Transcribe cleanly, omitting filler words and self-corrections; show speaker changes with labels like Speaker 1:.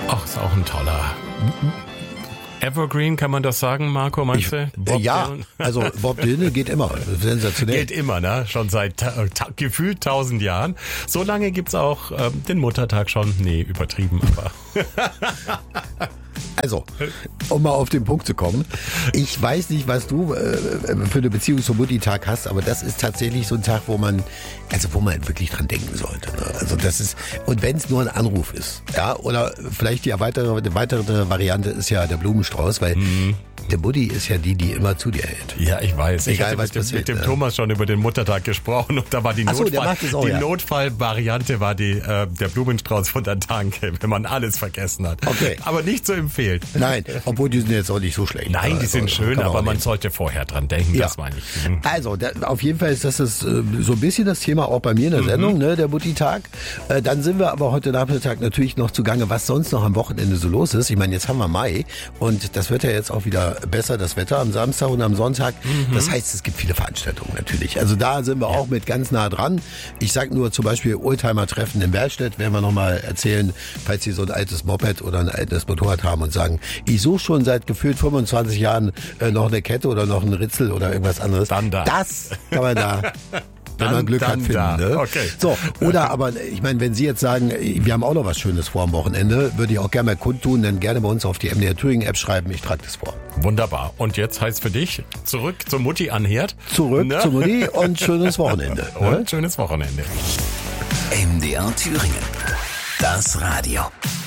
Speaker 1: Ach, ist auch ein toller Evergreen, kann man das sagen, Marco, meinst du?
Speaker 2: Ja,
Speaker 1: Dylan?
Speaker 2: also Bob Dylan geht immer. Sensationell.
Speaker 1: Geht immer, ne? Schon seit gefühlt 1000 Jahren. So lange gibt's auch den Muttertag schon. Nee, übertrieben, aber...
Speaker 2: Also, um mal auf den Punkt zu kommen. Ich weiß nicht, was du für eine Beziehung zum Mutti-Tag hast, aber das ist tatsächlich so ein Tag, wo man wirklich dran denken sollte. Ne? Also das ist, und wenn es nur ein Anruf ist, ja, oder vielleicht die weitere Variante ist ja der Blumenstrauß, weil der Mutti ist ja die immer zu dir hält.
Speaker 1: Ja, ich weiß.
Speaker 2: Egal,
Speaker 1: ich
Speaker 2: was
Speaker 1: hatte
Speaker 2: passiert,
Speaker 1: mit dem
Speaker 2: ne?
Speaker 1: Thomas schon über den Muttertag gesprochen und da war die
Speaker 2: der macht es auch, ja.
Speaker 1: Notfallvariante war der Blumenstrauß von der Tanke, wenn man alles vergessen hat.
Speaker 2: Okay.
Speaker 1: Aber nicht zu empfehlen.
Speaker 2: Nein, obwohl die sind jetzt auch nicht so schlecht.
Speaker 1: Nein, die sind
Speaker 2: Also,
Speaker 1: schön,
Speaker 2: kann
Speaker 1: aber man
Speaker 2: nehmen.
Speaker 1: sollte vorher dran denken,
Speaker 2: Ja.
Speaker 1: das meine ich.
Speaker 2: Also, auf jeden Fall ist das so ein bisschen das Thema auch bei mir in der Sendung, ne, der Mutti-Tag. Dann sind wir aber heute Nachmittag natürlich noch zugange, was sonst noch am Wochenende so los ist. Ich meine, jetzt haben wir Mai und das wird ja jetzt auch wieder besser, das Wetter am Samstag und am Sonntag. Das heißt, es gibt viele Veranstaltungen natürlich. Also da sind wir auch mit ganz nah dran. Ich sag nur zum Beispiel Oldtimer-Treffen in Bergstedt, werden wir nochmal erzählen, falls Sie so ein altes Moped oder ein altes Motorrad haben und sagen, ich suche schon seit gefühlt 25 Jahren noch eine Kette oder noch einen Ritzel oder irgendwas anderes.
Speaker 1: Dann da.
Speaker 2: Das kann man da, wenn man Glück hat,
Speaker 1: dann
Speaker 2: finden.
Speaker 1: da.
Speaker 2: Ne?
Speaker 1: Okay.
Speaker 2: So, oder aber, ich meine, wenn Sie jetzt sagen, wir haben auch noch was Schönes vor am Wochenende, würde ich auch gerne mal kundtun, dann gerne bei uns auf die MDR Thüringen App schreiben, ich trage das vor.
Speaker 1: Wunderbar. Und jetzt heißt für dich, zurück zur Mutti an Herd.
Speaker 2: Zurück
Speaker 1: Ne?
Speaker 2: zu Mutti und schönes Wochenende. Ne?
Speaker 1: Und schönes Wochenende.
Speaker 3: MDR Thüringen. Das Radio.